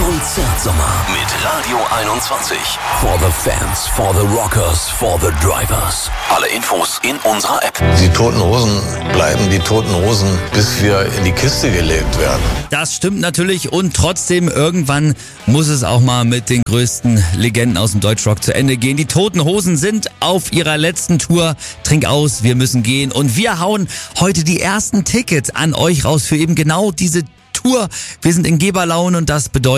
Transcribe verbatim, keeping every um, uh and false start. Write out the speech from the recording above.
Konzertsommer mit Radio einundzwanzig. For the fans, for the rockers, for the drivers. Alle Infos in unserer App. Die Toten Hosen bleiben die Toten Hosen, bis wir in die Kiste gelegt werden. Das stimmt natürlich und trotzdem irgendwann muss es auch mal mit den größten Legenden aus dem Deutschrock zu Ende gehen. Die Toten Hosen sind auf ihrer letzten Tour. Trink aus, wir müssen gehen und wir hauen heute die ersten Tickets an euch raus für eben genau diese Tour. Wir sind in Geberlaune und das bedeutet